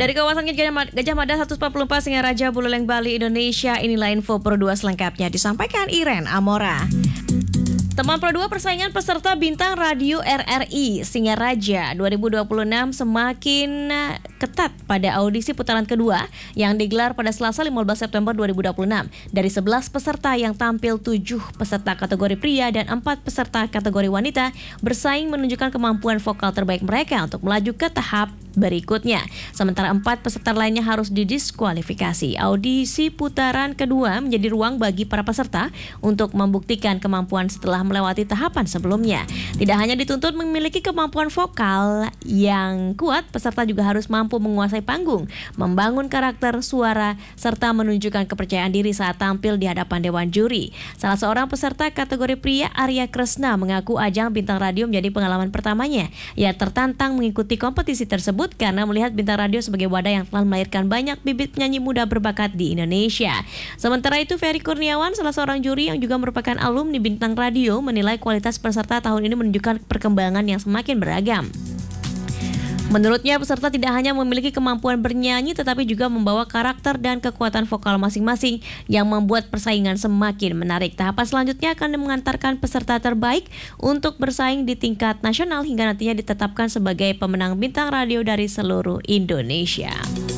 Dari kawasan Gajah Mada 144 Singaraja Buleleng Bali Indonesia, inilah info Pro 2 selengkapnya disampaikan Iren Amora. Teman Pro 2, persaingan peserta Bintang Radio RRI Singaraja 2026 semakin ketat pada audisi putaran kedua yang digelar pada Selasa 15 September 2026. Dari 11 peserta yang tampil, 7 peserta kategori pria dan 4 peserta kategori wanita bersaing menunjukkan kemampuan vokal terbaik mereka untuk melaju ke tahap berikutnya. Sementara 4 peserta lainnya harus didiskualifikasi. Audisi putaran kedua menjadi ruang bagi para peserta untuk membuktikan kemampuan setelah melewati tahapan sebelumnya. Tidak hanya dituntut memiliki kemampuan vokal yang kuat, peserta juga harus mampu menguasai panggung, membangun karakter suara, serta menunjukkan kepercayaan diri saat tampil di hadapan dewan juri. Salah seorang peserta kategori pria, Arya Kresna, mengaku ajang Bintang Radio menjadi pengalaman pertamanya. Ia tertantang mengikuti kompetisi tersebut karena melihat Bintang Radio sebagai wadah yang telah melahirkan banyak bibit penyanyi muda berbakat di Indonesia. Sementara itu, Ferry Kurniawan, salah seorang juri yang juga merupakan alumni Bintang Radio, menilai kualitas peserta tahun ini menunjukkan perkembangan yang semakin beragam. Menurutnya, peserta tidak hanya memiliki kemampuan bernyanyi tetapi juga membawa karakter dan kekuatan vokal masing-masing yang membuat persaingan semakin menarik. Tahapan selanjutnya akan mengantarkan peserta terbaik untuk bersaing di tingkat nasional hingga nantinya ditetapkan sebagai pemenang Bintang Radio dari seluruh Indonesia.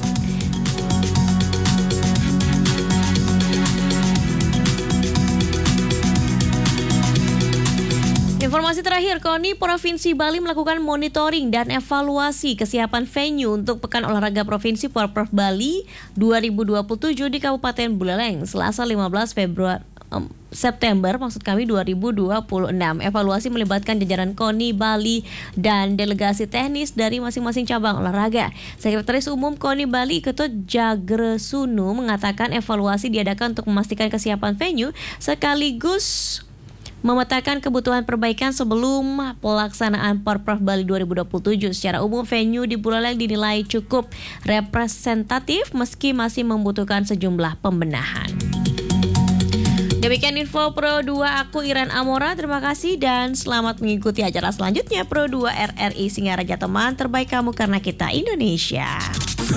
Informasi terakhir, KONI Provinsi Bali melakukan monitoring dan evaluasi kesiapan venue untuk Pekan Olahraga Provinsi Porprov Bali 2027 di Kabupaten Buleleng, Selasa 15 September 2026. Evaluasi melibatkan jajaran KONI Bali dan delegasi teknis dari masing-masing cabang olahraga. Sekretaris Umum KONI Bali, Ketut Jagresunu, mengatakan evaluasi diadakan untuk memastikan kesiapan venue sekaligus memetakan kebutuhan perbaikan sebelum pelaksanaan Porprov Bali 2027. Secara umum, venue di Buleleng dinilai cukup representatif meski masih membutuhkan sejumlah pembenahan. Demikian info Pro 2, aku Iren Amora. Terima kasih dan selamat mengikuti acara selanjutnya Pro 2 RRI Singaraja, teman terbaik kamu karena kita Indonesia.